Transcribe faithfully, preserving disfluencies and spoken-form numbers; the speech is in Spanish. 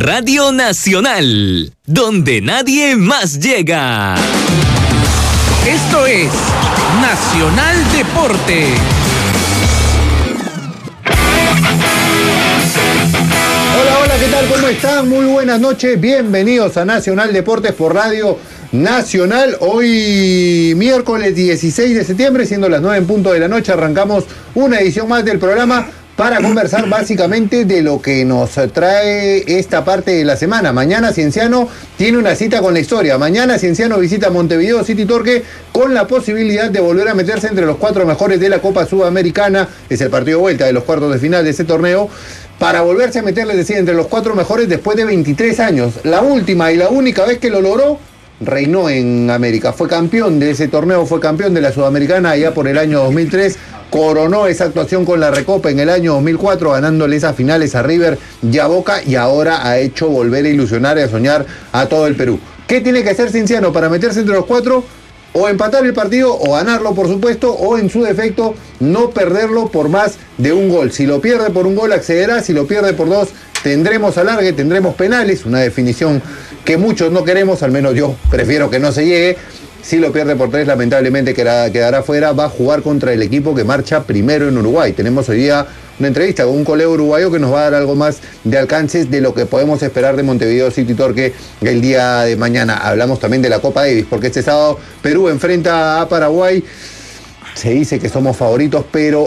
Radio Nacional, donde nadie más llega. Esto es Nacional Deporte. Hola, hola, ¿qué tal? ¿Cómo están? Muy buenas noches. Bienvenidos a Nacional Deportes por Radio Nacional. Hoy miércoles dieciséis de septiembre, siendo las nueve en punto de la noche, arrancamos una edición más del programa para conversar básicamente de lo que nos trae esta parte de la semana. Mañana Cienciano tiene una cita con la historia. Mañana Cienciano visita Montevideo City Torque con la posibilidad de volver a meterse entre los cuatro mejores de la Copa Sudamericana. Es el partido de vuelta de los cuartos de final de ese torneo. Para volverse a meter, les decía, entre los cuatro mejores después de veintitrés años. La última y la única vez que lo logró, reinó en América. Fue campeón de ese torneo, fue campeón de la Sudamericana allá por el año dos mil tres. Coronó esa actuación con la Recopa en el año dos mil cuatro, ganándole esas finales a River y a Boca, y ahora ha hecho volver a ilusionar y a soñar a todo el Perú. ¿Qué tiene que hacer Cienciano para meterse entre los cuatro? O empatar el partido, o ganarlo, por supuesto, o en su defecto, no perderlo por más de un gol. Si lo pierde por un gol, accederá. Si lo pierde por dos, tendremos alargue, tendremos penales. Una definición que muchos no queremos, al menos yo prefiero que no se llegue. Si lo pierde por tres, lamentablemente quedará, quedará fuera. Va a jugar contra el equipo que marcha primero en Uruguay. Tenemos hoy día una entrevista con un colega uruguayo que nos va a dar algo más de alcances de lo que podemos esperar de Montevideo City Torque el día de mañana. Hablamos también de la Copa Davis, porque este sábado Perú enfrenta a Paraguay. Se dice que somos favoritos, pero